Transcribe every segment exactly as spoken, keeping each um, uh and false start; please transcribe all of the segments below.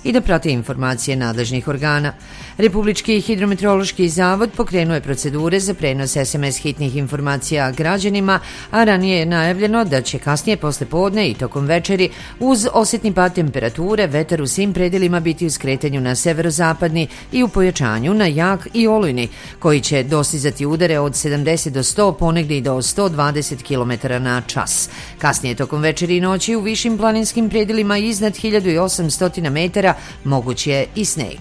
i da prate informacije nadležnih organa. Republički hidrometeorološki zavod pokrenuo je procedure za prenos es em es hitnih informacija građanima, a ranije je najavljeno da će kasnije posle podne i tokom večeri uz osetni pad temperature vetar u svim predelima biti u skretanju na severozapadni i u pojačanju na jak i olujni, koji će dostizati udare od sedamdeset do sto, ponegdje i do sto dvadeset kilometara na čas. Kasnije tokom večeri i noći u višim planinskim predelima iznad hiljadu osamsto metara moguć je i sneg.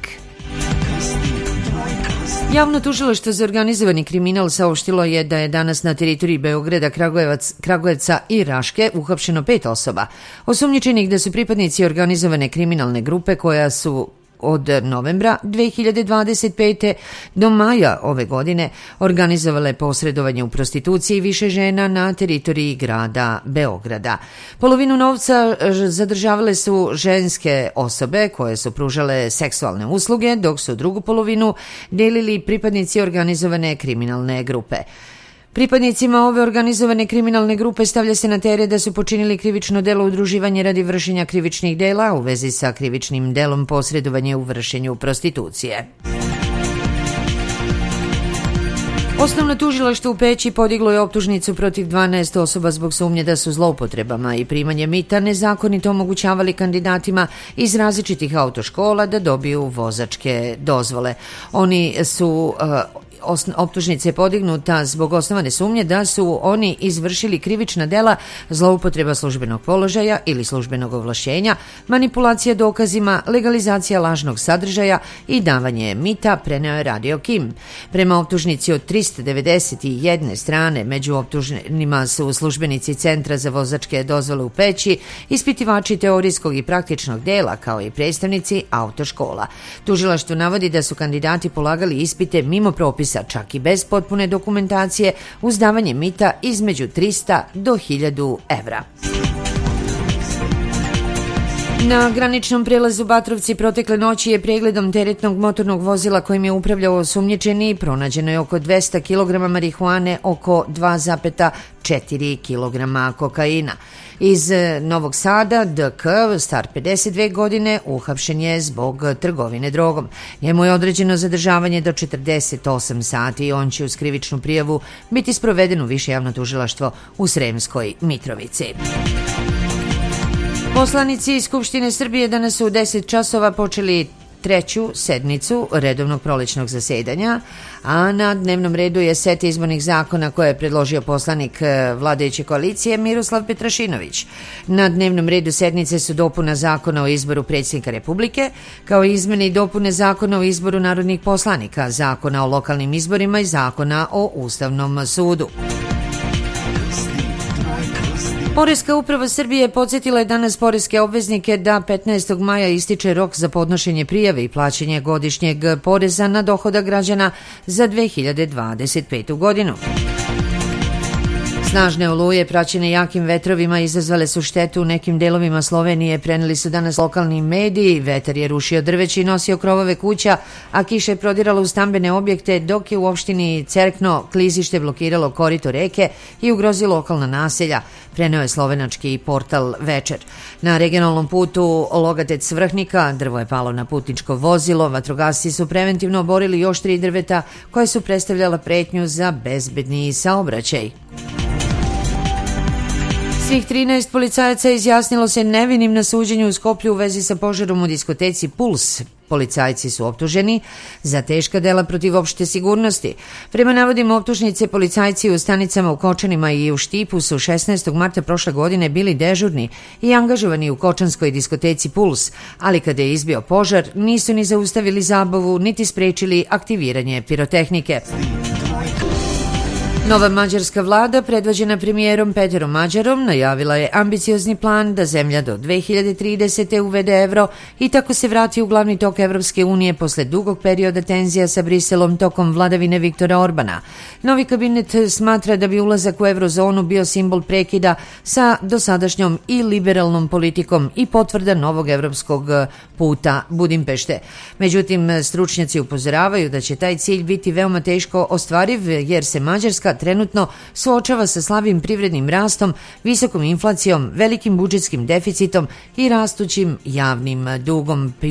Javno tužilaštvo za organizovani kriminal saopštilo je da je danas na teritoriji Beograda, Kragujevac, Kragujevca i Raške uhapšeno pet osoba, osumnjičenih da su pripadnici organizovane kriminalne grupe koja su od novembra dve hiljade dvadeset pete. do maja ove godine organizovale posredovanje u prostituciji više žena na teritoriji grada Beograda. Polovinu novca zadržavale su ženske osobe koje su pružale seksualne usluge, dok su drugu polovinu delili pripadnici organizovane kriminalne grupe. Pripadnicima ove organizovane kriminalne grupe stavlja se na teret da su počinili krivično delo udruživanje radi vršenja krivičnih dela u vezi sa krivičnim delom posredovanje u vršenju prostitucije. Osnovno tužilaštvo u Peći podiglo je optužnicu protiv dvanaest osoba zbog sumnje da su zloupotrebama i primanje mita nezakonito omogućavali kandidatima iz različitih autoškola da dobiju vozačke dozvole. Oni su uh, optužnica je podignuta zbog osnovane sumnje da su oni izvršili krivična dela zloupotreba službenog položaja ili službenog ovlašćenja, manipulacija dokazima, legalizacija lažnog sadržaja i davanje mita, preneo je Radio Kim. Prema optužnici od trista devedeset jedne strane, među optuženima su službenici Centra za vozačke dozvole u Peći, ispitivači teorijskog i praktičnog dela, kao i predstavnici autoškola. Tužilaštvo navodi da su kandidati polagali ispite mimo propisa, čak i bez potpune dokumentacije, uz davanje mita između trista do hiljadu evra. Na graničnom prelazu Batrovci protekle noći je pregledom teretnog motornog vozila kojim je upravljao osumnjičeni pronađeno je oko dvesta kilograma marihuane, oko dva zarez četiri kilograma kokaina. Iz Novog Sada, D K, star pedeset dve godine, uhapšen je zbog trgovine drogom. Njemu je određeno zadržavanje do četrdeset osam sati i on će uz krivičnu prijavu biti sproveden u više javno tužilaštvo u Sremskoj Mitrovici. Poslanici Skupštine Srbije danas su u deset časova počeli treću sednicu redovnog prolećnog zasedanja, a na dnevnom redu je set izbornih zakona koje je predložio poslanik vladajuće koalicije Miroslav Petrašinović. Na dnevnom redu sednice su dopuna zakona o izboru predsjednika Republike, kao i izmene i dopune zakona o izboru narodnih poslanika, zakona o lokalnim izborima i zakona o Ustavnom sudu. Poreska uprava Srbije podsjetila je danas poreske obveznike da petnaestog maja ističe rok za podnošenje prijave i plaćanje godišnjeg poreza na dohodak građana za dve hiljade dvadeset petu. godinu. Snažne oluje praćene jakim vetrovima izazvale su štetu u nekim delovima Slovenije, preneli su danas lokalni mediji. Vetar je rušio drveće i nosio krovove kuća, a kiša je prodirala u stambene objekte, dok je u opštini Cerkno klizište blokiralo korito reke i ugrozilo lokalna naselja, preneo je slovenački portal Večer. Na regionalnom putu Logatec-Vrhnika drvo je palo na putničko vozilo, vatrogasci su preventivno oborili još tri drveta koje su predstavljala pretnju za bezbedniji saobraćaj. Svih trinaest policajaca izjasnilo se nevinim na suđenju u Skoplju u vezi sa požarom u diskoteci Puls. Policajci su optuženi za teška dela protiv opšte sigurnosti. Prema navodima optužnice, policajci u stanicama u Kočanima i u Štipu su šesnaestog marta prošle godine bili dežurni i angažovani u kočanskoj diskoteci Puls, ali kada je izbio požar, nisu ni zaustavili zabavu, niti sprečili aktiviranje pirotehnike. Nova mađarska vlada, predvođena premijerom Peterom Mađarom, najavila je ambiciozni plan da zemlja do dve hiljade tridesete. uvede evro i tako se vrati u glavni tok Evropske unije posle dugog perioda tenzija sa Briselom tokom vladavine Viktora Orbana. Novi kabinet smatra da bi ulazak u eurozonu bio simbol prekida sa dosadašnjom i liberalnom politikom i potvrda novog evropskog puta Budimpešte. Međutim, stručnjaci upozoravaju da će taj cilj biti veoma teško ostvariv jer se Mađarska trenutno suočava sa slabim privrednim rastom, visokom inflacijom, velikim budžetskim deficitom i rastućim javnim dugom.